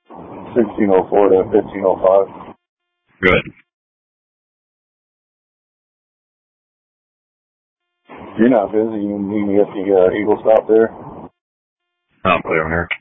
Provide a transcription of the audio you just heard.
1604 to 1505. Good. You're not busy. You need to get the Eagle stop there. I'm clear on here.